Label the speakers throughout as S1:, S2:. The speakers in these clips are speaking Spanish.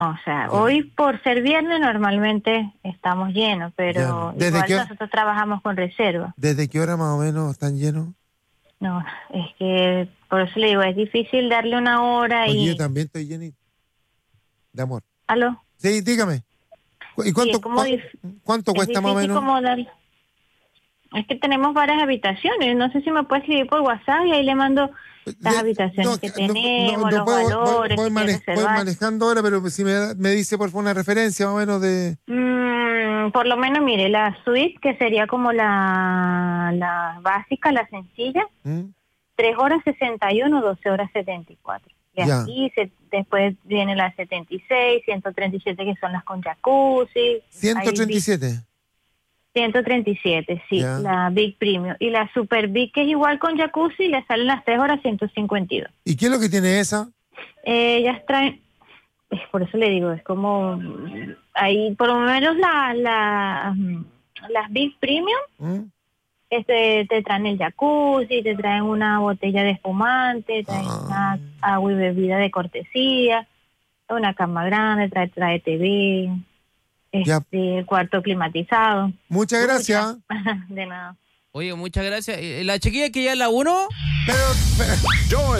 S1: O sea, hoy por ser viernes normalmente estamos llenos, pero igual nosotros trabajamos con reserva.
S2: ¿Desde qué hora más o menos están llenos?
S1: No, es que por eso le digo, es difícil darle una hora.
S2: Oye,
S1: y
S2: yo también estoy llenito de amor.
S1: ¿Aló?
S2: Sí, dígame. ¿Y cuánto cuesta más o menos?
S1: Es que tenemos varias habitaciones, no sé si me puede escribir por WhatsApp y ahí le mando las habitaciones que tenemos, los valores.
S2: Voy manejando ahora, pero si me dice por favor una referencia más o menos de...
S1: por lo menos, mire, la suite, que sería como la básica, la sencilla, 3 horas 61, 12 horas 74. Y aquí después viene la 76, 137, que son las con jacuzzi.
S2: 137.
S1: 137, sí, la Big Premium. Y la Super Big, que es igual con jacuzzi, le salen las 3 horas 152.
S2: ¿Y qué es lo que tiene esa?
S1: Ellas traen, por eso le digo, es como, ahí por lo menos las Big Premium, te traen el jacuzzi, te traen una botella de espumante, traen una agua y bebida de cortesía, una cama grande, trae TV... el cuarto climatizado.
S2: Muchas gracias.
S1: De nada.
S3: Oye, muchas gracias. ¿La chiquilla que ya es la 1?
S4: Yo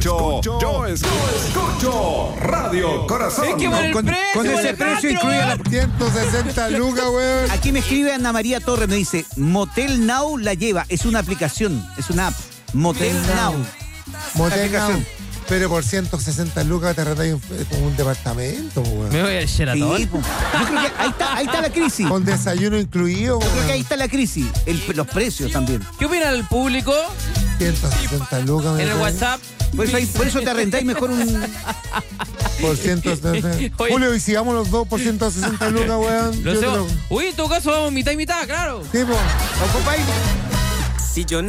S4: escucho Radio Corazón.
S3: Es que
S2: con ese precio incluye las 160 lucas, weón.
S5: Aquí me escribe Ana María Torres, me dice, Motel Now la lleva, es una aplicación, es una app. Motel Now.
S2: Motel Now. Pero por 160 lucas te rentáis como un departamento, weón.
S3: Me voy al Sheraton.
S5: Sí, yo creo que ahí está la crisis.
S2: Con desayuno incluido,
S5: Yo creo que ahí está la crisis. Los precios también.
S3: ¿Qué opina el público?
S2: 160 lucas.
S3: En el WhatsApp.
S5: Por eso te arrendáis mejor un...
S2: Por 160. Julio, y sigamos los dos por 160 lucas, weón.
S3: Uy, en todo caso vamos mitad y mitad, claro.
S2: Sí, pues.
S5: ¿Ocupáis?
S6: Si yo